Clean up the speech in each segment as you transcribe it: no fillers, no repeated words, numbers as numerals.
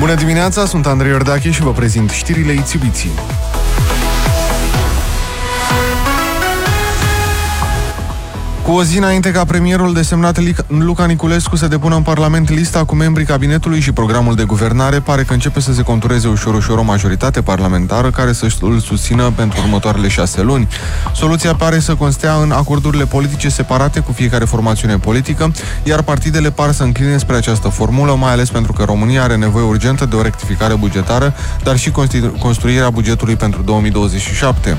Bună dimineața, sunt Andrei Iordache și vă prezint știrile Iubiții. Cu o zi înainte ca premierul desemnat Luca Niculescu să depună în Parlament lista cu membrii cabinetului și programul de guvernare, pare că începe să se contureze ușor o majoritate parlamentară care să îl susțină pentru următoarele 6 luni. Soluția pare să constea în acordurile politice separate cu fiecare formațiune politică, iar partidele par să încline spre această formulă, mai ales pentru că România are nevoie urgentă de o rectificare bugetară, dar și construirea bugetului pentru 2027.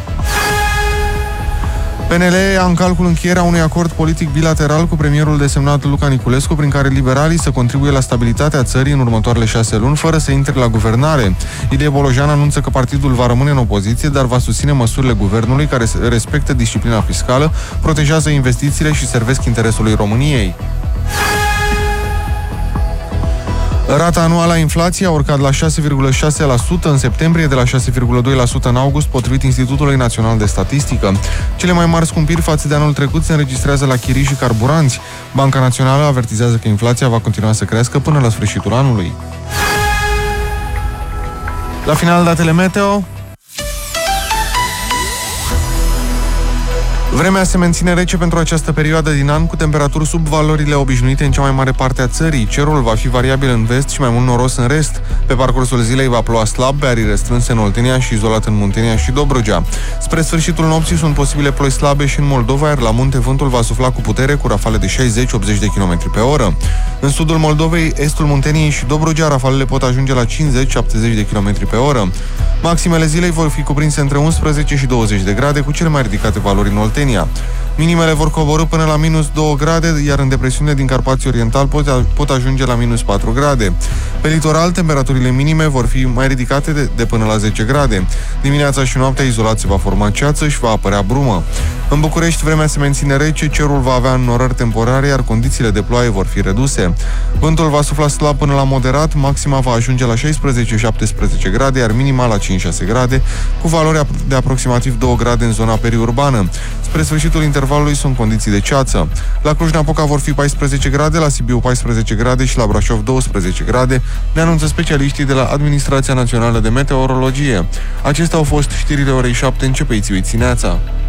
PNL ia în calcul încheierea unui acord politic bilateral cu premierul desemnat Luca Niculescu, prin care liberalii să contribuie la stabilitatea țării în următoarele 6 luni, fără să intre la guvernare. Ilie Bolojan anunță că partidul va rămâne în opoziție, dar va susține măsurile guvernului care respectă disciplina fiscală, protejează investițiile și servesc interesului României. Rata anuală a inflației a urcat la 6,6% în septembrie, de la 6,2% în august, potrivit Institutului Național de Statistică. Cele mai mari scumpiri față de anul trecut se înregistrează la chirii și carburanți. Banca Națională avertizează că inflația va continua să crească până la sfârșitul anului. La final, datele meteo. Vremea se menține rece pentru această perioadă din an, cu temperaturi sub valorile obișnuite în cea mai mare parte a țării. Cerul va fi variabil în vest și mai mult noros în rest. Pe parcursul zilei va ploua slab, pe arii restrânse în Oltenia și izolat în Muntenia și Dobrogea. Spre sfârșitul nopții sunt posibile ploi slabe și în Moldova, iar la munte vântul va sufla cu putere, cu rafale de 60-80 de km pe oră. În sudul Moldovei, estul Munteniei și Dobrogea, rafalele pot ajunge la 50-70 de km pe oră. Maximele zilei vor fi cuprinse între 11 și 20 de grade, cu cele mai ridicate valori în Oltenia. Minimele vor coborî până la minus 2 grade, iar în depresiunile din Carpații Oriental pot ajunge la minus 4 grade. Pe litoral, temperaturile minime vor fi mai ridicate de până la 10 grade. Dimineața și noaptea izolat se va forma ceață și va apărea brumă. În București, vremea se menține rece, cerul va avea înnorări temporare, iar condițiile de ploaie vor fi reduse. Vântul va sufla slab până la moderat, maxima va ajunge la 16-17 grade, iar minima la 5-6 grade, cu valori de aproximativ 2 grade în zona periurbană. Spre sfârșitul intervalului sunt condiții de ceață. La Cluj-Napoca vor fi 14 grade, la Sibiu 14 grade și la Brașov 12 grade, ne anunță specialiștii de la Administrația Națională de Meteorologie. Acestea au fost știrile orei 7, începe Iubiții neața.